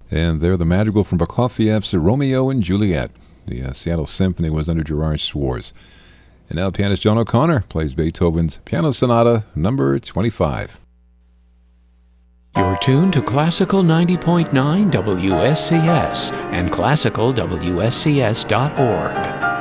And they're the madrigal from Prokofiev's Romeo and Juliet. The Seattle Symphony was under Gerard Schwartz. And now pianist John O'Connor plays Beethoven's Piano Sonata number 25. You're tuned to Classical 90.9 WSCS and classicalwscs.org.